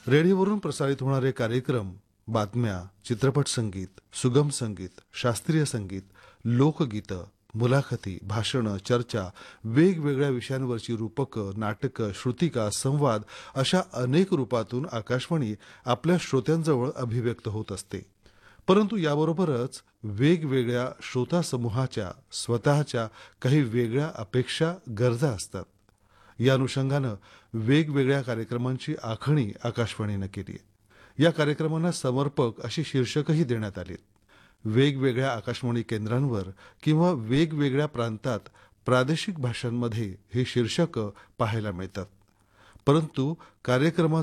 रेडिओवरून प्रसारित होणारे कार्यक्रम, बातम्या, चित्रपट संगीत, सुगम संगीत, शास्त्रीय संगीत, लोकगीतं, मुलाखती, भाषणं, चर्चा, वेगवेगळ्या विषयांवरची रूपकं, नाटकं, श्रुतिका, संवाद अशा अनेक रूपातून आकाशवाणी आपल्या श्रोत्यांजवळ अभिव्यक्त होत असते. परंतु याबरोबरच वेगवेगळ्या श्रोता समूहाच्या स्वतःच्या काही वेगळ्या अपेक्षा, गरजा असतात. या अनुषंगानं वेगवेगळ्या कार्यक्रमांची आखणी आकाशवाणीनं केली आहे. या कार्यक्रमांना समर्पक अशी शीर्षकही देण्यात आली. वेगवेगळ्या आकाशवाणी केंद्रांवर किंवा वेगवेगळ्या प्रांतात प्रादेशिक भाषांमध्ये ही शीर्षकं पाहायला मिळतात. परंतु कार्यक्रमाचं